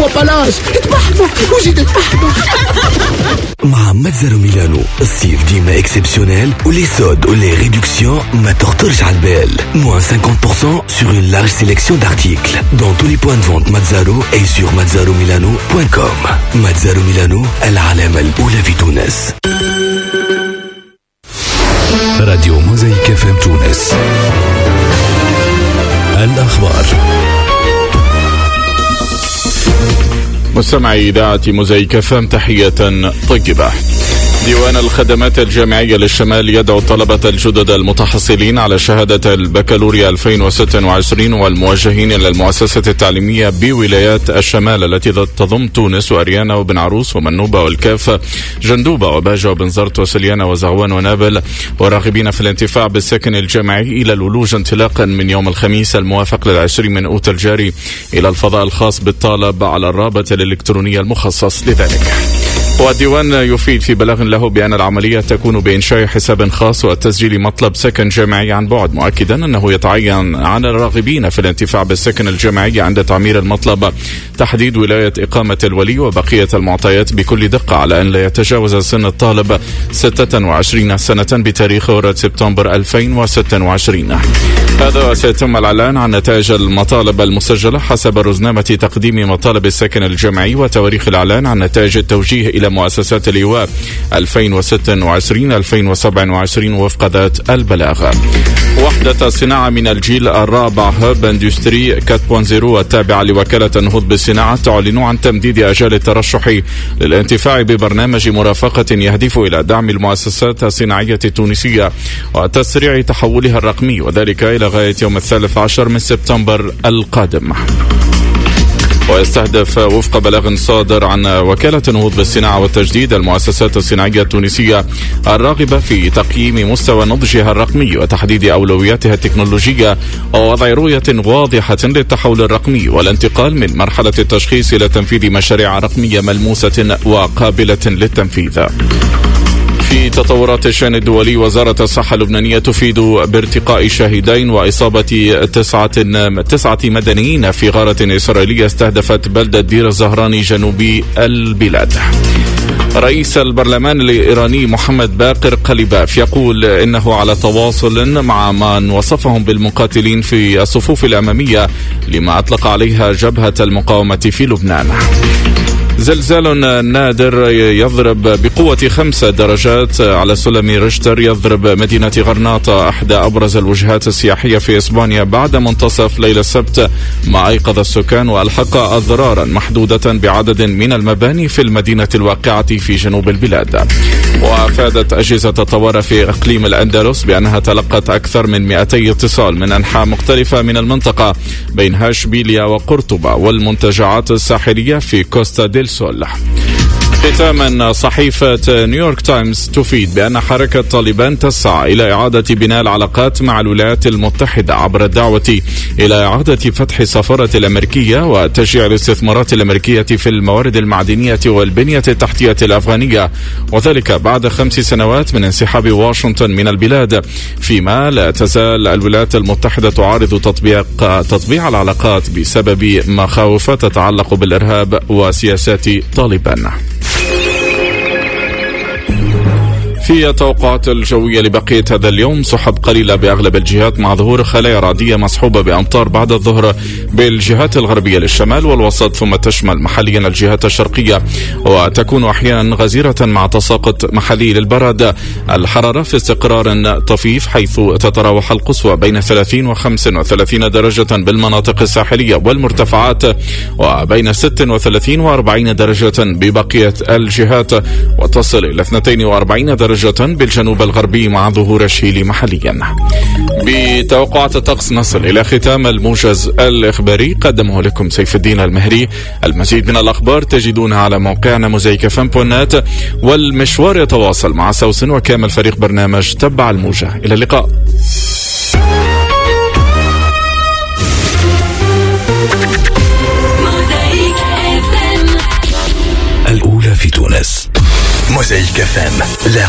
بلاش تبحبح وجيت تبحبح. مع ماتزارو ميلانو الصيف ديما اكسبسيونيل ولي سود ولي ريدكسيون ما تخطرش على البال. moins 50% sur une large sélection d'articles dans tous les points de vente Mazzaro et sur mazzaromilano.com. Mazzaro Milano, العلامة الأولى في تونس. راديو موزايك اف ام تونس. الأخبار. مستمعي إذاعة موزايك اف ام، تحية طيبة. ديوان الخدمات الجامعية للشمال يدعو الطلبة الجدد المتحصلين على شهادة البكالوريا 2026 والموجهين إلى المؤسسة التعليمية بولايات الشمال التي تضم تونس وأريانا وبن عروس ومنوبة والكاف، جندوبة وباجة وبن زرت وسليانة وزغوان ونابل، والراغبين في الانتفاع بالسكن الجامعي إلى الولوج انطلاقا من يوم الخميس الموافق لل20 من أوت الجاري إلى الفضاء الخاص بالطالب على الرابط الإلكتروني المخصص لذلك. والديوان يفيد في بلاغ له بأن العملية تكون بإنشاء حساب خاص وتسجيل مطلب سكن جامعي عن بعد، مؤكدا أنه يتعين على الراغبين في الانتفاع بالسكن الجامعي عند تعمير المطلب تحديد ولاية إقامة الولي وبقية المعطيات بكل دقة، على أن لا يتجاوز سن الطالب 26 سنة بتاريخ 1 سبتمبر 2026. هذا سيتم الإعلان عن نتائج المطالب المسجلة حسب رزنامة تقديم مطالب السكن الجامعي وتواريخ الإعلان عن نتائج التوجيه إلى مؤسسات اللواء 2026-2027 وفق ذات البلاغ. وحدة صناعة من الجيل الرابع هب اندستري 4.0 التابعة لوكالة النهوض بالصناعة تعلن عن تمديد أجال الترشح للانتفاع ببرنامج مرافقة يهدف إلى دعم المؤسسات الصناعية التونسية وتسريع تحولها الرقمي، وذلك إلى غاية يوم 13 من سبتمبر القادم. ويستهدف وفق بلاغ صادر عن وكالة النهوض بالصناعة والتجديد المؤسسات الصناعية التونسية الراغبة في تقييم مستوى نضجها الرقمي وتحديد أولوياتها التكنولوجية ووضع رؤية واضحة للتحول الرقمي والانتقال من مرحلة التشخيص إلى تنفيذ مشاريع رقمية ملموسة وقابلة للتنفيذ. في تطورات الشأن الدولي، وزارة الصحة اللبنانية تفيد بارتقاء شاهدين وإصابة تسعة مدنيين في غارة إسرائيلية استهدفت بلدة دير الزهراني جنوبي البلاد. رئيس البرلمان الإيراني محمد باقر قليباف يقول إنه على تواصل مع من وصفهم بالمقاتلين في الصفوف الأمامية لما أطلق عليها جبهة المقاومة في لبنان. زلزال نادر يضرب بقوة 5 درجات على سلم ريشتر يضرب مدينة غرناطة أحدى أبرز الوجهات السياحية في إسبانيا بعد منتصف ليلة السبت، ما أيقظ السكان وألحق أضرارا محدودة بعدد من المباني في المدينة الواقعة في جنوب البلاد. وأفادت أجهزة الطوارئ في إقليم الأندلس بأنها تلقت أكثر من 200 اتصال من أنحاء مختلفة من المنطقة بين هاشبيليا وقرطبة والمنتجعات الساحلية في كوستا ديل سول. ختاما، صحيفة نيويورك تايمز تفيد بأن حركة طالبان تسعى إلى إعادة بناء العلاقات مع الولايات المتحدة عبر الدعوة إلى إعادة فتح السفارة الأمريكية وتشجيع الاستثمارات الأمريكية في الموارد المعدنية والبنية التحتية الأفغانية، وذلك بعد 5 سنوات من انسحاب واشنطن من البلاد، فيما لا تزال الولايات المتحدة تعارض تطبيع العلاقات بسبب مخاوف تتعلق بالإرهاب وسياسات طالبان. في التوقعات الجوية لبقية هذا اليوم، سحب قليلة بأغلب الجهات مع ظهور خلايا رعدية مصحوبة بأمطار بعد الظهر بالجهات الغربية للشمال والوسط، ثم تشمل محليا الجهات الشرقية وتكون أحيانا غزيرة مع تساقط محلي للبرد. الحرارة في استقرار طفيف، حيث تتراوح القصوى بين 30 و35 درجة بالمناطق الساحلية والمرتفعات، وبين 36 و40 درجة ببقية الجهات، وتصل إلى 42 درجة بالجنوب الغربي مع ظهور الشيل محليا. بتوقعات الطقس نصل إلى ختام الموجز الإخباري، قدمه لكم سيف الدين المهري. المزيد من الأخبار تجدونها على موقعنا mozaikfm.net، والمشوار يتواصل مع سوسن وكامل فريق برنامج تبع الموجة. إلى اللقاء. الأولى في تونس، موزايك FM.